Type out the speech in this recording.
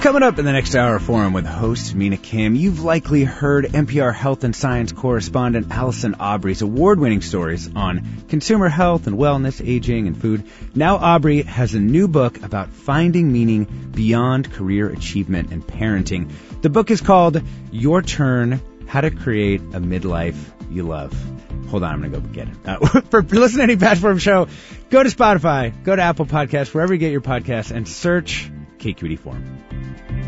Coming up in the next hour forum with host Mina Kim, you've likely heard NPR health and science correspondent Allison Aubrey's award-winning stories on consumer health and wellness, aging, and food. Now Aubrey has a new book about finding meaning beyond career achievement and parenting. The book is called Your Turn, How to Create a Midlife You Love. Hold on, I'm going to go get it. For listening to any Patch Forum show, go to Spotify, go to Apple Podcasts, wherever you get your podcasts, and search KQED Forum.